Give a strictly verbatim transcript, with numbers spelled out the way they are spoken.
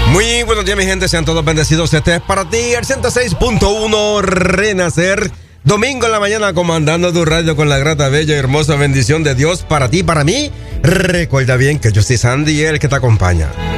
Muy buenos días, mi gente, sean todos bendecidos. Este es para ti el ciento seis punto uno Renacer. Domingo en la mañana, comandando tu radio con la grata, bella y hermosa bendición de Dios para ti, para mí. Recuerda bien que yo soy Sandy, el que te acompaña.